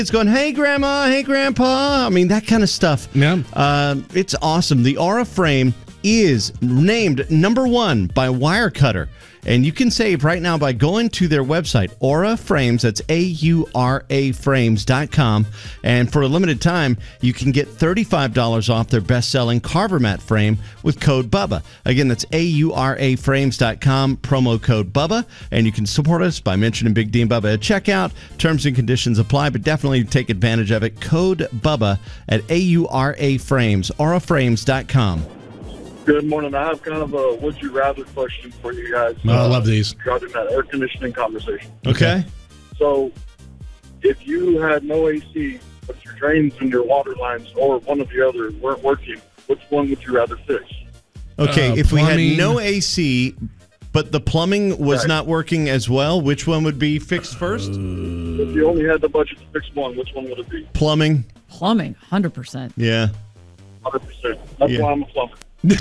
It's going, hey, Grandma, hey, Grandpa. I mean, that kind of stuff. Yeah. It's awesome. The Aura Frame is named number 1 by Wirecutter. And you can save right now by going to their website, Aura Frames. That's AURA Frames.com. And for a limited time, you can get $35 off their best-selling Carver Mat frame with code BUBBA. Again, that's AURA Frames.com, promo code BUBBA. And you can support us by mentioning Big D and Bubba at checkout. Terms and conditions apply, but definitely take advantage of it. Code BUBBA at AURA Frames, auraframes.com. Good morning. I have kind of a would you rather question for you guys. I love these. Regarding that air conditioning conversation. Okay. So, if you had no AC, but your drains and your water lines or one of the other weren't working, which one would you rather fix? Okay, if we plumbing. had no AC, but the plumbing was not working as well, which one would be fixed first? If you only had the budget to fix one, which one would it be? Plumbing. Plumbing, 100%. Yeah. 100%. That's why I'm a plumber.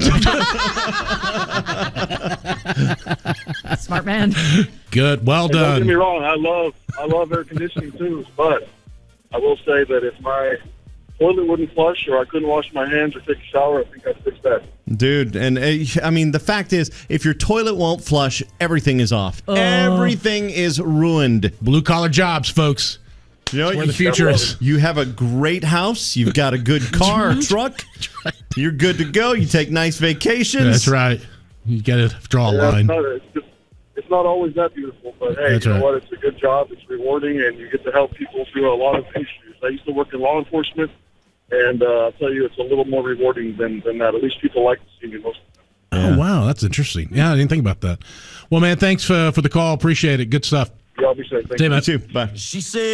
Smart man. Good. Well And don't get me done. wrong, I love air conditioning too, but I will say that if my toilet wouldn't flush or I couldn't wash my hands or take a shower, I think I'd fix that. Dude, and I mean, the fact is, if your toilet won't flush, everything is off. Everything is ruined. Blue collar jobs, folks. You know, That's where the future is. You have a great house. You've got a good car, truck. You're good to go. You take nice vacations. That's right. You got to draw a line. It's not always that beautiful, but hey, That's you know right. what? It's a good job. It's rewarding, and you get to help people through a lot of issues. I used to work in law enforcement, and I'll tell you, it's a little more rewarding than that. At least people like to see me most of the time. Oh, wow. That's interesting. Yeah, I didn't think about that. Well, man, thanks for the call. Appreciate it. Good stuff. Y'all be safe. Thank See you, you. man. You too. Bye. She said.